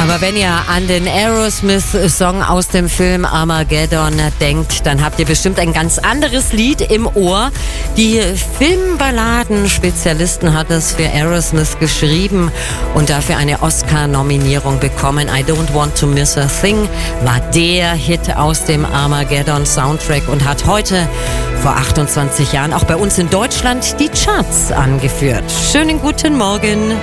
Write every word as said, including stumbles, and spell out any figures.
Aber wenn ihr an den Aerosmith-Song aus dem Film Armageddon denkt, dann habt ihr bestimmt ein ganz anderes Lied im Ohr. Die Filmballaden-Spezialisten hat es für Aerosmith geschrieben und dafür eine Oscar-Nominierung bekommen. I Don't Want to Miss a Thing war der Hit aus dem Armageddon-Soundtrack und hat heute vor achtundzwanzig Jahren auch bei uns in Deutschland die Charts angeführt. Schönen guten Morgen.